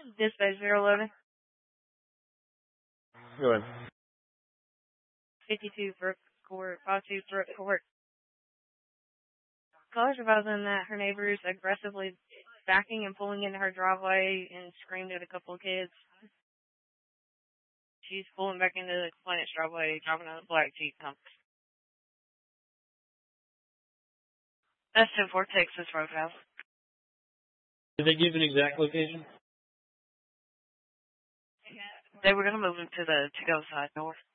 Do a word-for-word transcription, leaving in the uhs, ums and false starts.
Dispatch zero eleven. Go ahead. fifty-two Brook Court, five two Brook Court. Caller advising that her neighbor is aggressively backing and pulling into her driveway and screamed at a couple of kids. She's pulling back into the complainant's driveway, driving a black Jeep Compass. That's ten four Texas Roadhouse. Did they give an exact location? They were going to move him to the to-go side north.